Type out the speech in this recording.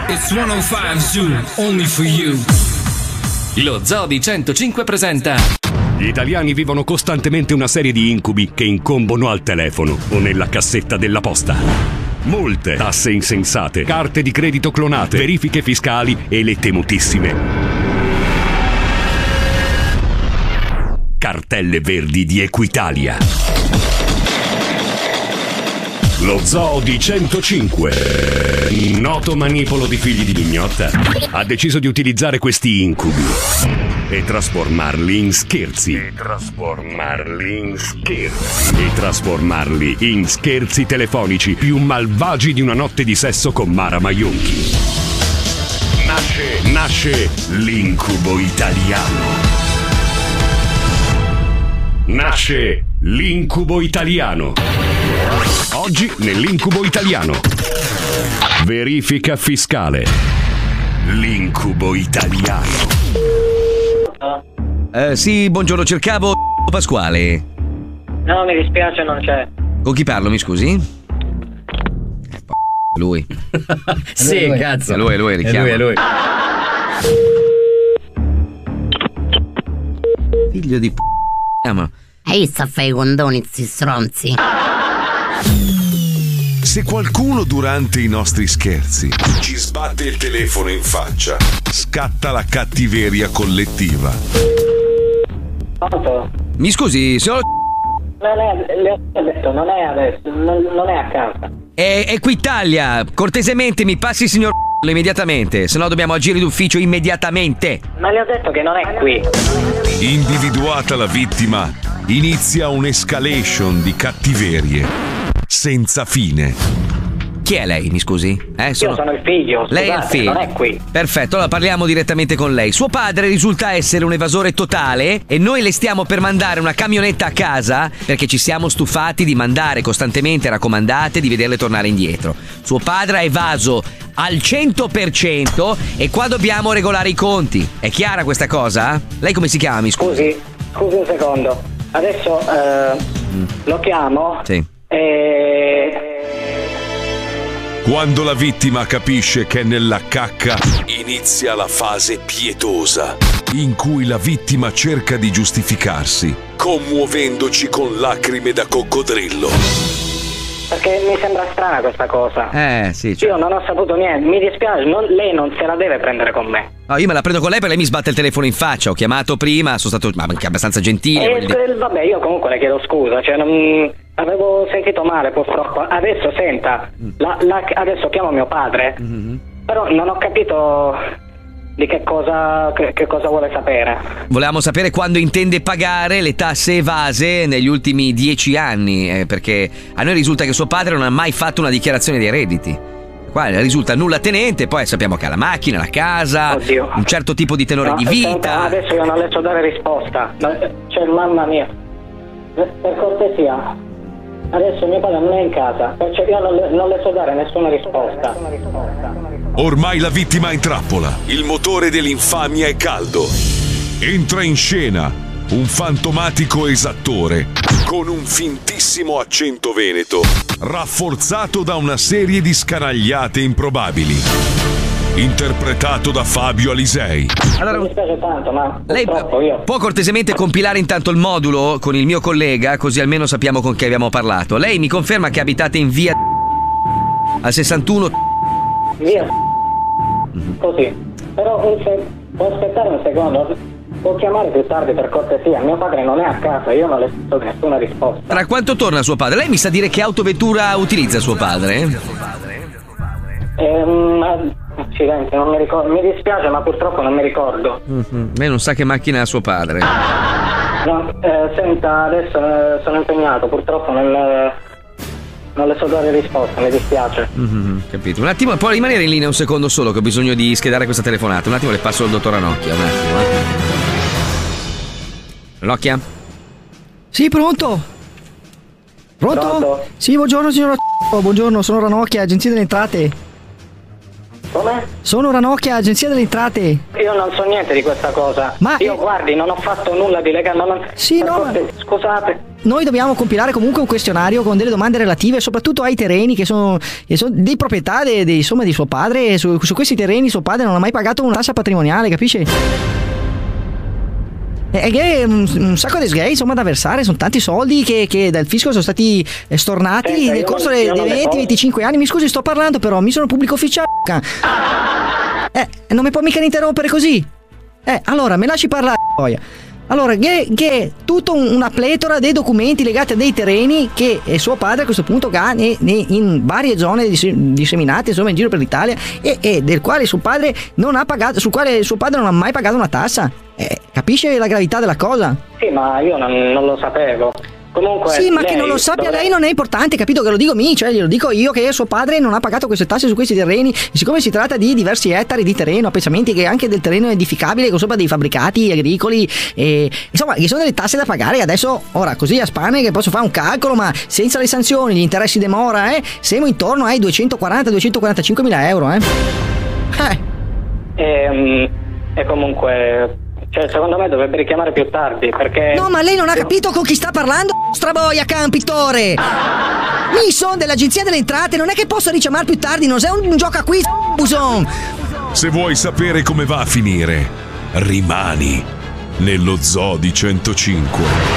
It's 105 Zoo, only for you. Lo Zoo di 105 presenta. Gli italiani vivono costantemente una serie di incubi che incombono al telefono o nella cassetta della posta. Multe, tasse insensate, carte di credito clonate, verifiche fiscali e le temutissime cartelle verdi di Equitalia. Lo Zoo di 105, noto manipolo di figli di mignotta, ha deciso di utilizzare questi incubi e trasformarli in scherzi. E trasformarli in scherzi telefonici più malvagi di una notte di sesso con Mara Maionchi. Nasce l'incubo italiano. Nasce l'incubo italiano. Oggi nell'incubo italiano. Verifica fiscale. L'incubo italiano. Sì, buongiorno, cercavo Pasquale. No, mi dispiace, non c'è. Con chi parlo, mi scusi? Lui. Sì, lui. cazzo. È lui, richiama. È lui. Figlio di chiama. Ehi, sta a fare i condoni, sti stronzi. Se qualcuno durante i nostri scherzi ci sbatte il telefono in faccia, scatta la cattiveria collettiva. Pronto? Mi scusi, signor. Le ho detto, non è adesso, non è a casa. È Equitalia. Cortesemente mi passi il signor immediatamente, se no dobbiamo agire d'ufficio immediatamente. Ma le ho detto che non è qui. Individuata la vittima, inizia un'escalation di cattiverie senza fine. Chi è lei, mi scusi? Io sono il figlio, scusate, lei è il figlio. non è qui. Perfetto, allora parliamo direttamente con lei. Suo padre risulta essere un evasore totale e noi le stiamo per mandare una camionetta a casa perché ci siamo stufati di mandare costantemente raccomandate di vederle tornare indietro. Suo padre ha evaso al 100% e qua dobbiamo regolare i conti. È chiara questa cosa? Lei come si chiama, mi scusi? Scusi un secondo. Adesso lo chiamo. Sì. Quando la vittima capisce che è nella cacca, inizia la fase pietosa, in cui la vittima cerca di giustificarsi, commuovendoci con lacrime da coccodrillo. Perché mi sembra strana questa cosa. Sì. Io non ho saputo niente, mi dispiace, lei non se la deve prendere con me. No, io me la prendo con lei perché lei mi sbatte il telefono in faccia. Ho chiamato prima, sono stato anche abbastanza gentile. Vabbè, io comunque le chiedo scusa, cioè avevo sentito male purtroppo. Adesso senta, adesso chiamo mio padre, però non ho capito di che cosa vuole sapere. Volevamo sapere quando intende pagare le tasse evase negli ultimi 10 anni, perché a noi risulta che suo padre non ha mai fatto una dichiarazione dei redditi. Qua risulta nulla tenente, poi sappiamo che ha la macchina, la casa, Oddio. un certo tipo di tenore di vita. Senta, adesso io non le so dare risposta. Cioè, mamma mia, per cortesia, adesso mio padre non è in casa, perciò io non le so dare nessuna risposta. Ormai la vittima è in trappola. Il motore dell'infamia è caldo. Entra in scena un fantomatico esattore con un fintissimo accento veneto, rafforzato da una serie di scanagliate improbabili. Interpretato da Fabio Alisei. Allora, mi dispiace tanto, ma lei può cortesemente compilare intanto il modulo con il mio collega, così almeno sappiamo con chi abbiamo parlato. Lei mi conferma che abitate in via al 61 via così. Però può aspettare un secondo, può chiamare più tardi per cortesia. Mio padre non è a casa, io non le do nessuna risposta. Tra quanto torna suo padre? Lei mi sa dire che autovettura utilizza suo padre? Accidenti, non mi ricordo. Mi dispiace, ma purtroppo non mi ricordo. Lei non sa che macchina ha suo padre. No, senta, adesso sono impegnato, purtroppo non le so dare risposta, mi dispiace. Capito. Un attimo, può rimanere in linea un secondo solo, che ho bisogno di schedare questa telefonata. Un attimo, le passo il dottor Ranocchia. Un attimo, Ranocchia? Sì, pronto? Pronto? Sì, buongiorno signora. Buongiorno, sono Ranocchia, Agenzia delle Entrate. Come? Sono Ranocchia, Agenzia delle Entrate. Io non so niente di questa cosa. Ma io guardi, non ho fatto nulla di legale. Sì, no. Scusate. noi dobbiamo compilare comunque un questionario con delle domande relative soprattutto ai terreni che sono di proprietà insomma, di suo padre, e su questi terreni suo padre non ha mai pagato una tassa patrimoniale, capisci? E che è un sacco di sgay insomma da versare, sono tanti soldi che dal fisco sono stati stornati nel corso dei 20-25 anni. Mi scusi, sto parlando, però mi sono pubblico ufficiale. Non mi può mica interrompere così. Allora mi lasci parlare poi. Allora, che è tutta una pletora dei documenti legati a dei terreni che suo padre a questo punto ha in varie zone disseminate insomma in giro per l'Italia, e del quale suo padre non ha pagato, sul quale suo padre non ha mai pagato una tassa. Capisce la gravità della cosa? Sì, ma io non lo sapevo. Comunque, sì, ma che non lo sappia lei non è importante, capito? Che lo dico cioè glielo dico io che suo padre non ha pagato queste tasse su questi terreni, e siccome si tratta di diversi ettari di terreno, a pensamenti che anche del terreno edificabile con sopra dei fabbricati agricoli, insomma, ci sono delle tasse da pagare. Adesso, ora, così a spanne che posso fare un calcolo, ma senza le sanzioni, gli interessi di mora, siamo intorno ai 240-245 mila euro, E comunque, cioè, secondo me dovrebbe richiamare più tardi, perché... No, ma lei non ha capito con chi sta parlando, straboia, pittore! Mi sono dell'Agenzia delle Entrate, non è che posso richiamare più tardi, non sei un gioco a quiz, buson! Se vuoi sapere come va a finire, rimani nello Zoo di 105.